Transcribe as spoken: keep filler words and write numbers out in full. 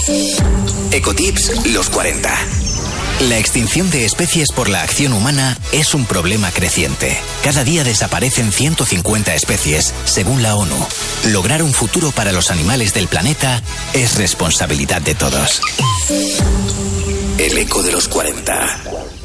Ecotips los cuarenta. La extinción de especies por la acción humana es un problema creciente. Cada día desaparecen ciento cincuenta especies, según la ONU. Lograr un futuro para los animales del planeta es responsabilidad de todos. El eco de los cuarenta.